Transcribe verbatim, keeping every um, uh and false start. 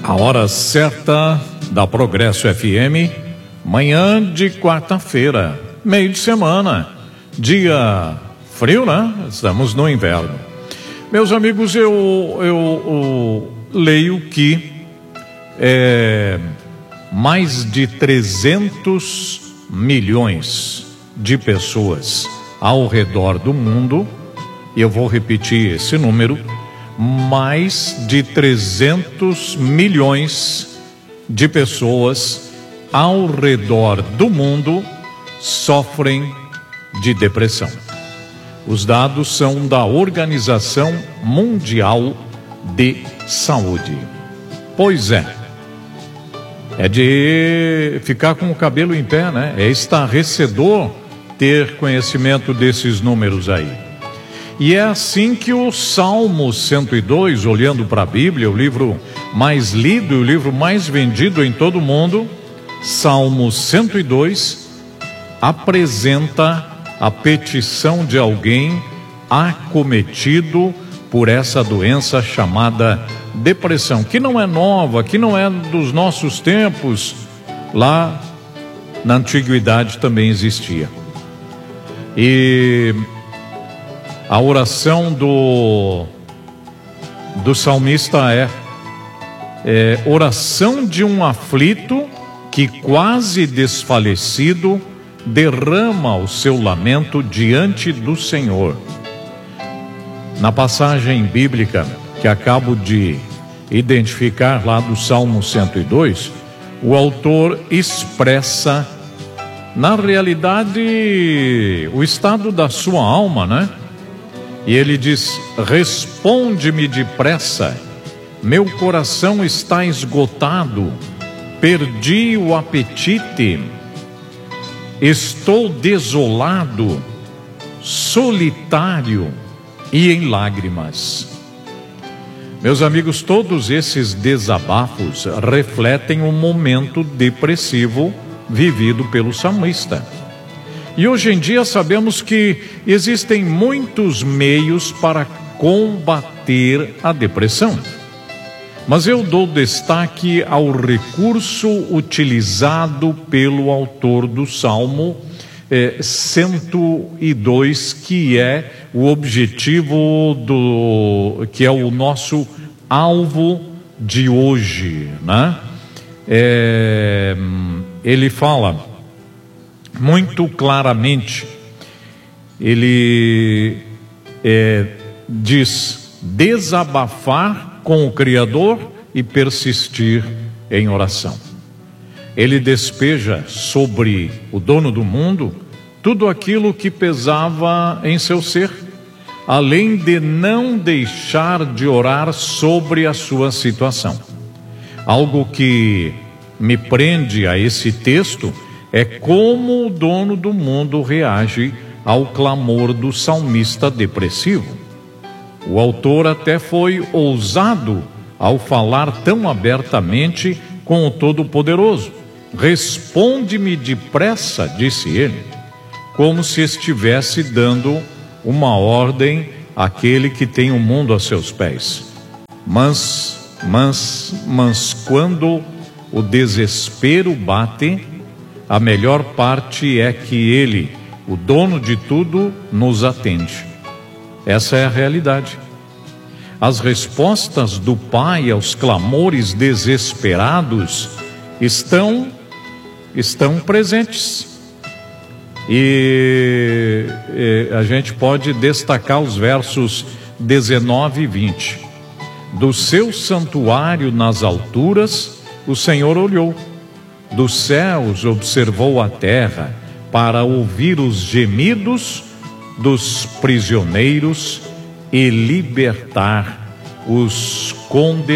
A hora certa da Progresso F M, manhã de quarta-feira, meio de semana, dia frio, né? Estamos no inverno. Meus amigos, eu, eu, eu leio que é, mais de trezentos milhões de pessoas ao redor do mundo, e eu vou repetir esse número, mais de trezentos milhões de pessoas ao redor do mundo sofrem de depressão. Os dados são da Organização Mundial de Saúde. Pois é, é de ficar com o cabelo em pé, né? É estarrecedor ter conhecimento desses números aí. E é assim que o Salmo cento e dois, olhando para a Bíblia, o livro mais lido e o livro mais vendido em todo o mundo, Salmo cento e dois, apresenta a petição de alguém acometido por essa doença chamada depressão, que não é nova, que não é dos nossos tempos. Lá na antiguidade também existia. E a oração do, do salmista é, é oração de um aflito que, quase desfalecido, derrama o seu lamento diante do Senhor. Na passagem bíblica que acabo de identificar lá do Salmo cento e dois, o autor expressa, na realidade, o estado da sua alma, né? E ele diz: responde-me depressa, meu coração está esgotado, perdi o apetite, estou desolado, solitário e em lágrimas. Meus amigos, todos esses desabafos refletem um momento depressivo vivido pelo salmista. E hoje em dia sabemos que existem muitos meios para combater a depressão. Mas eu dou destaque ao recurso utilizado pelo autor do Salmo eh, cento e dois, que é o objetivo do, que é o nosso alvo de hoje, né? É, ele fala muito claramente, ele é, diz: desabafar com o Criador e persistir em oração. Ele despeja sobre o dono do mundo tudo aquilo que pesava em seu ser, além de não deixar de orar sobre a sua situação. Algo que me prende a esse texto é como o dono do mundo reage ao clamor do salmista depressivo. O autor até foi ousado ao falar tão abertamente com o Todo-Poderoso. Responde-me depressa, disse ele, como se estivesse dando uma ordem àquele que tem o mundo a seus pés. Mas, mas, mas quando o desespero bate, a melhor parte é que ele, o dono de tudo, nos atende. Essa é a realidade. As respostas do Pai aos clamores desesperados estão, estão presentes. E, e a gente pode destacar os versos dezenove e vinte. Do seu santuário nas alturas, o Senhor olhou. Dos céus observou a terra para ouvir os gemidos dos prisioneiros e libertar os condenados.